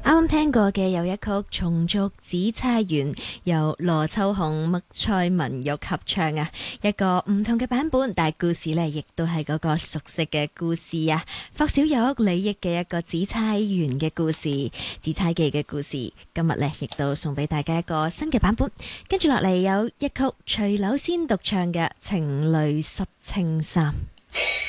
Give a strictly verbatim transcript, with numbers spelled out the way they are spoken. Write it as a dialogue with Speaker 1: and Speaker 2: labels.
Speaker 1: 啱啱聽過嘅有一曲《松竹紫釵園》，由羅秋紅、麥蔡文玉合唱啊，一個唔同嘅版本，但係故事呢亦都係嗰個熟悉嘅故事啊。霍小玉、李益嘅一個紫釵園嘅故事，紫釵記嘅故事，今日呢亦都送俾大家一個新嘅版本。跟住落嚟有一曲徐柳仙獨唱嘅《情淚濕青衫》。